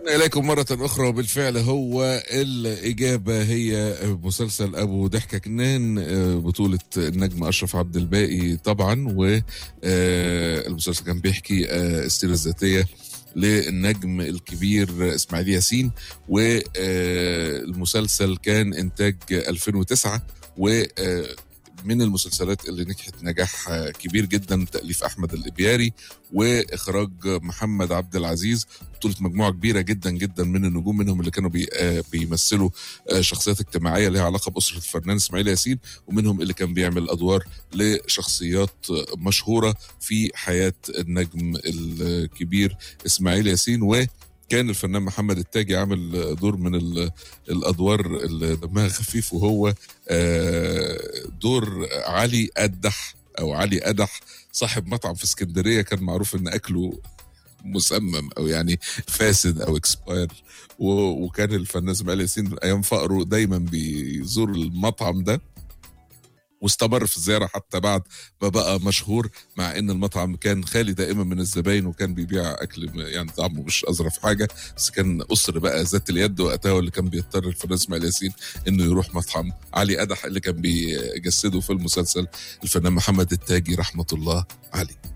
إليكم مرة أخرى، وبالفعل هو الإجابة هي مسلسل أبو ضحكة كنان، بطولة النجم أشرف عبد الباقي طبعا. والمسلسل كان بيحكي السيرة الذاتية للنجم الكبير إسماعيل ياسين، والمسلسل كان إنتاج 2009 و من المسلسلات اللي نجحت نجاح كبير جدا. تأليف أحمد الإبياري وإخراج محمد عبد العزيز، بطولة مجموعة كبيرة جدا جدا من النجوم، منهم اللي كانوا بيمثلوا شخصيات اجتماعية لها علاقة بأسرة الفنان إسماعيل ياسين، ومنهم اللي كان بيعمل أدوار لشخصيات مشهورة في حياة النجم الكبير إسماعيل ياسين. كان الفنان محمد التاجي عامل دور من الادوار اللي دمها خفيف، وهو دور علي أدح او علي أدح، صاحب مطعم في اسكندريه كان معروف ان اكله مسمم او يعني فاسد او اكسباير. وكان الفنان اسماعيل ياسين ايام فقره دايما بيزور المطعم ده، واستمر في الزيارة حتى بعد ما بقى مشهور، مع ان المطعم كان خالي دائما من الزباين، وكان بيبيع اكل يعني طعمه مش اظرف حاجة، بس كان اسر بقى ذات اليد وقتها، واللي كان بيضطر الفنان اسماعيل ياسين انه يروح مطعم علي أدح اللي كان بيجسده في المسلسل الفنان محمد التاجي رحمة الله عليه.